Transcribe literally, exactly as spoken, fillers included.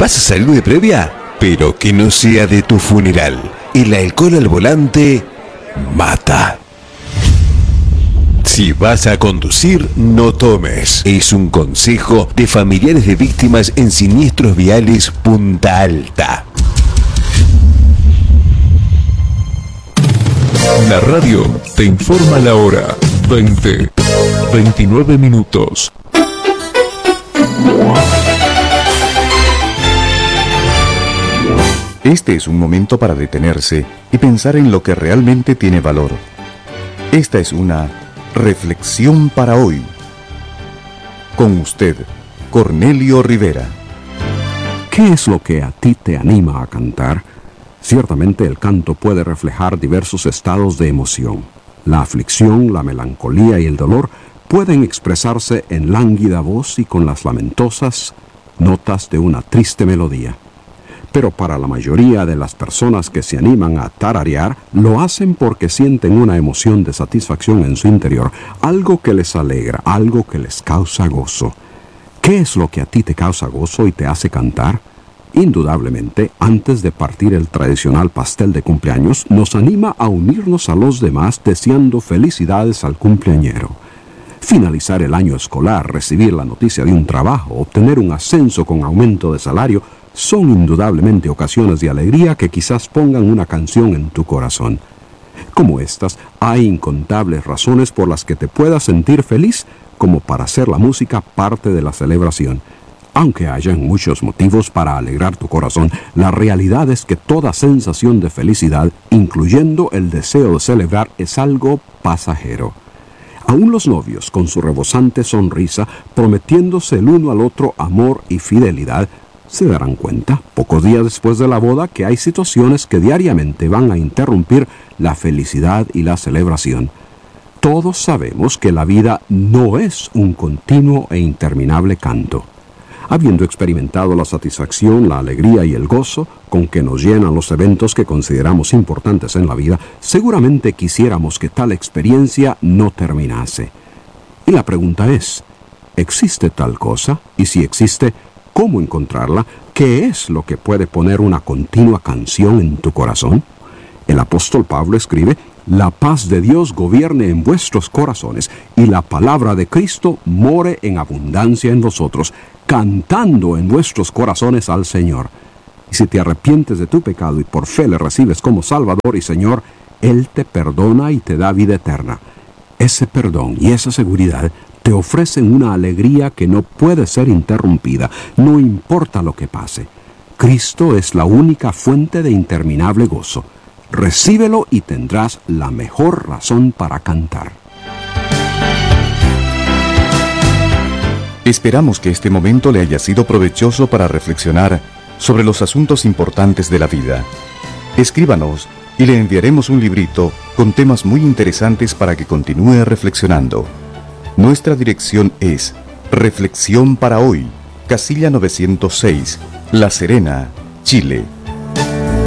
¿Vas a salir de previa? Pero que no sea de tu funeral. El alcohol al volante mata. Si vas a conducir, no tomes. Es un consejo de familiares de víctimas en Siniestros Viales Punta Alta. La radio te informa la hora. veinte, veintinueve minutos. Este es un momento para detenerse y pensar en lo que realmente tiene valor. Esta es una reflexión para hoy. Con usted, Cornelio Rivera. ¿Qué es lo que a ti te anima a cantar? Ciertamente el canto puede reflejar diversos estados de emoción. La aflicción, la melancolía y el dolor pueden expresarse en lánguida voz y con las lamentosas notas de una triste melodía. Pero para la mayoría de las personas que se animan a tararear, lo hacen porque sienten una emoción de satisfacción en su interior, algo que les alegra, algo que les causa gozo. ¿Qué es lo que a ti te causa gozo y te hace cantar? Indudablemente, antes de partir el tradicional pastel de cumpleaños, nos anima a unirnos a los demás deseando felicidades al cumpleañero. Finalizar el año escolar, recibir la noticia de un trabajo, obtener un ascenso con aumento de salario, son indudablemente ocasiones de alegría que quizás pongan una canción en tu corazón. Como estas, hay incontables razones por las que te puedas sentir feliz como para hacer la música parte de la celebración. Aunque hayan muchos motivos para alegrar tu corazón, la realidad es que toda sensación de felicidad, incluyendo el deseo de celebrar, es algo pasajero. Aún los novios, con su rebosante sonrisa, prometiéndose el uno al otro amor y fidelidad, se darán cuenta, pocos días después de la boda, que hay situaciones que diariamente van a interrumpir la felicidad y la celebración. Todos sabemos que la vida no es un continuo e interminable canto. Habiendo experimentado la satisfacción, la alegría y el gozo con que nos llenan los eventos que consideramos importantes en la vida, seguramente quisiéramos que tal experiencia no terminase. Y la pregunta es, ¿existe tal cosa? Y si existe, ¿cómo encontrarla? ¿Qué es lo que puede poner una continua canción en tu corazón? El apóstol Pablo escribe, «La paz de Dios gobierne en vuestros corazones, y la palabra de Cristo more en abundancia en vosotros, cantando en vuestros corazones al Señor». Y si te arrepientes de tu pecado y por fe le recibes como Salvador y Señor, Él te perdona y te da vida eterna. Ese perdón y esa seguridad te ofrecen una alegría que no puede ser interrumpida, no importa lo que pase. Cristo es la única fuente de interminable gozo. Recíbelo y tendrás la mejor razón para cantar. Esperamos que este momento le haya sido provechoso para reflexionar sobre los asuntos importantes de la vida. Escríbanos y le enviaremos un librito con temas muy interesantes para que continúe reflexionando. Nuestra dirección es Reflexión para Hoy, Casilla novecientos seis, La Serena, Chile.